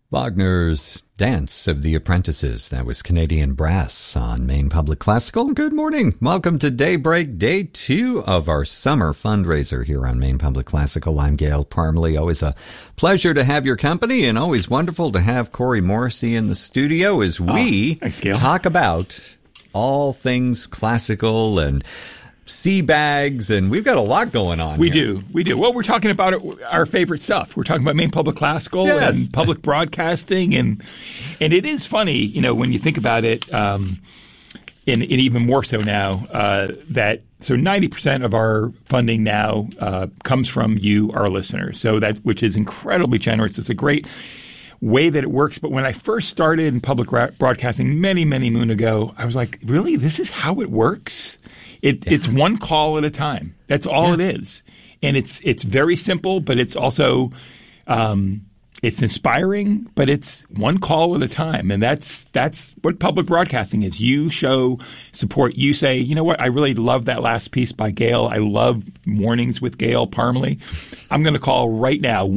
Wagner's Dance of the Apprentices. That was Canadian Brass on Maine Public Classical. Good morning. Welcome to Daybreak, day 2 of our summer fundraiser here on Maine Public Classical. I'm Gail Parmalee. Always a pleasure to have your company, and always wonderful to have Corey Morrissey in the studio as we talk about all things classical and sea bags, and we've got a lot going on. We do. Well, we're talking about our favorite stuff. We're talking about Maine Public Classical and public broadcasting, and it is funny, you know, when you think about it, and even more so now, that so 90% of our funding now comes from you, our listeners. So that, which is incredibly generous. It's a great way that it works. But when I first started in public broadcasting many moon ago, I was like, really, this is how it works? It's one call at a time. That's all it is. And it's very simple, but it's also it's inspiring, but it's one call at a time. And that's what public broadcasting is. You show support. You say, you know what, I really love that last piece by Gail. I love Mornings with Gail Parmalee. I'm going to call right now,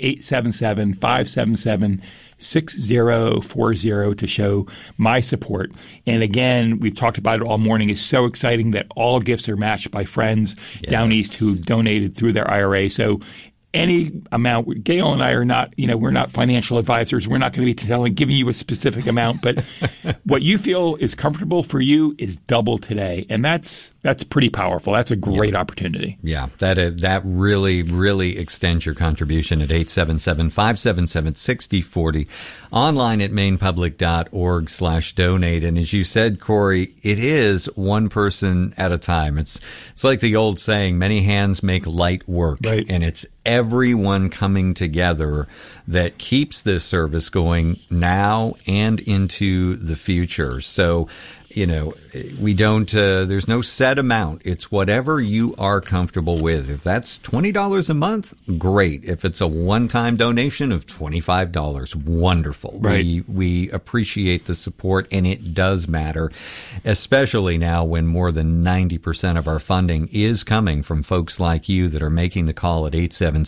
1-877-577-6040 to show my support. And again, we've talked about it all morning. It's so exciting that all gifts are matched by friends down east who donated through their IRA. So any amount, Gail and I are not, you know, we're not financial advisors. We're not going to be giving you a specific amount, but what you feel is comfortable for you is double today. And that's pretty powerful. That's a great opportunity. Yeah, that really extends your contribution at 877-577-6040, online at mainepublic.org/donate. And as you said, Corey, it is one person at a time. It's like the old saying, many hands make light work. Right. And it's everyone coming together that keeps this service going now and into the future. So, you know, we don't, there's no set amount. It's whatever you are comfortable with. If that's $20 a month, great. If it's a one-time donation of $25, wonderful. Right. We appreciate the support, and it does matter, especially now when more than 90% of our funding is coming from folks like you that are making the call at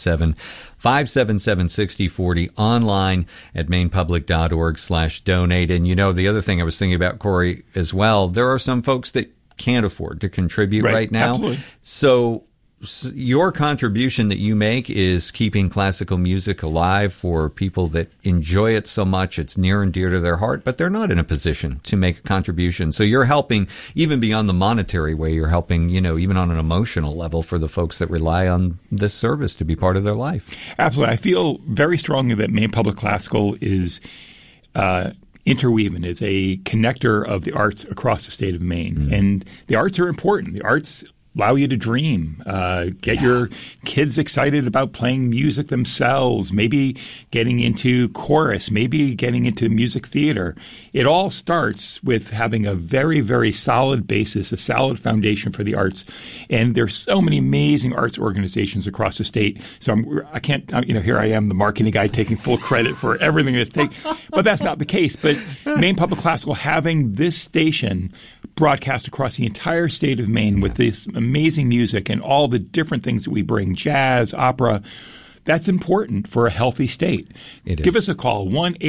877-577-6040, online at mainepublic.org/donate. And, you know, the other thing I was thinking about, Corey, as well, there are some folks that can't afford to contribute right now. Absolutely. So your contribution that you make is keeping classical music alive for people that enjoy it so much. It's near and dear to their heart, but they're not in a position to make a contribution. So you're helping even beyond the monetary way. You're helping, you know, even on an emotional level for the folks that rely on this service to be part of their life. Absolutely. I feel very strongly that Maine Public Classical is interweaving, is a connector of the arts across the state of Maine. Mm-hmm. And the arts are important. The arts allow you to dream, get your kids excited about playing music themselves, maybe getting into chorus, maybe getting into music theater. It all starts with having a very, very solid basis, a solid foundation for the arts. And there's so many amazing arts organizations across the state. So I can't, you know, here I am, the marketing guy, taking full credit for everything that's taken. But that's not the case. But Maine Public Classical, having this station broadcast across the entire state of Maine with this amazing music and all the different things that we bring, jazz, opera, that's important for a healthy state. Give us a call,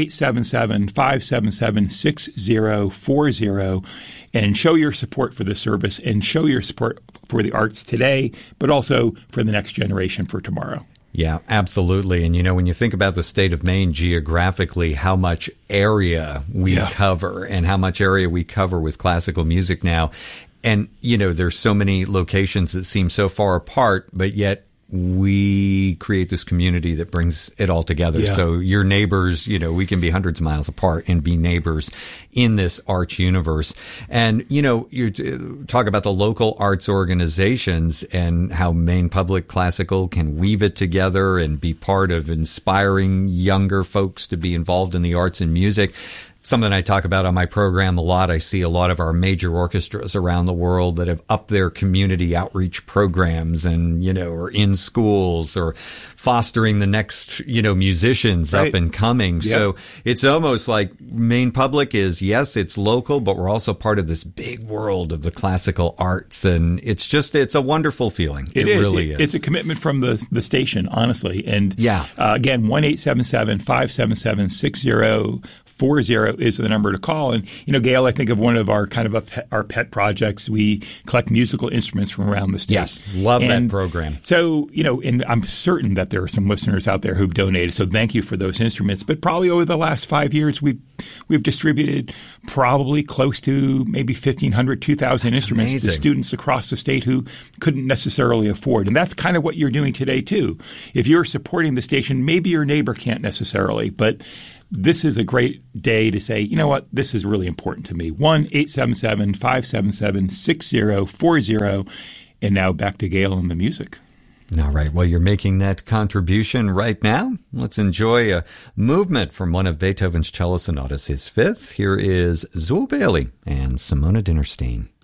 1-877-577-6040, and show your support for the service and show your support for the arts today, but also for the next generation for tomorrow. Yeah, absolutely. And, you know, when you think about the state of Maine geographically, how much area we cover and how much area we cover with classical music now. And, you know, there's so many locations that seem so far apart, but yet we create this community that brings it all together. Yeah. So your neighbors, you know, we can be hundreds of miles apart and be neighbors in this arts universe. And, you know, you talk about the local arts organizations and how Maine Public Classical can weave it together and be part of inspiring younger folks to be involved in the arts and music. something I talk about on my program a lot. I see a lot of our major orchestras around the world that have upped their community outreach programs and, are in schools or fostering the next, musicians right. up and coming. Yep. So it's almost like Maine Public is, yes, it's local, but we're also part of this big world of the classical arts. And it's a wonderful feeling. It really is. It's a commitment from the station, honestly. And again, 1-877-577-6040 is the number to call. And, Gail, I think of one of our our pet projects. We collect musical instruments from around the state. Yes, love that program. So, and I'm certain that there are some listeners out there who've donated. So thank you for those instruments. But probably over the last 5 years, we've distributed probably close to maybe 1,500, 2,000 instruments to students across the state who couldn't necessarily afford. And that's kind of what you're doing today, too. If you're supporting the station, maybe your neighbor can't necessarily, but this is a great day to say, you know what, this is really important to me. 1-877-577-6040. And now back to Gail and the music. All right. Well, you're making that contribution right now. Let's enjoy a movement from one of Beethoven's cello sonatas, his fifth. Here is Zuill Bailey and Simona Dinnerstein.